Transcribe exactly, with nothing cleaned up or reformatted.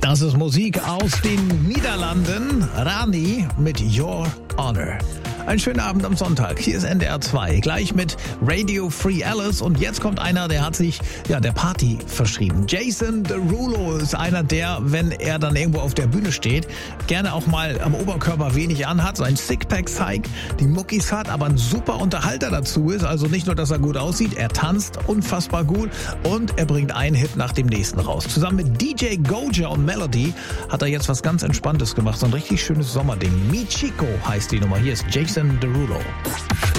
Das ist Musik aus den Niederlanden. Rani mit Your Honor. Einen schönen Abend am Sonntag. Hier ist N D R zwei. Gleich mit Radio Free Alice. Und jetzt kommt einer, der hat sich ja der Party verschrieben. Jason Derulo ist einer, der, wenn er dann irgendwo auf der Bühne steht, gerne auch mal am Oberkörper wenig anhat, sein Sixpack zeigt, die Muckis hat, aber ein super Unterhalter dazu ist. Also nicht nur, dass er gut aussieht, er tanzt unfassbar gut und er bringt einen Hit nach dem nächsten raus. Zusammen mit D J Goja und Melody hat er jetzt was ganz Entspanntes gemacht. So ein richtig schönes Sommerding. Mi Chico heißt die Nummer. Hier ist Jason Derulo.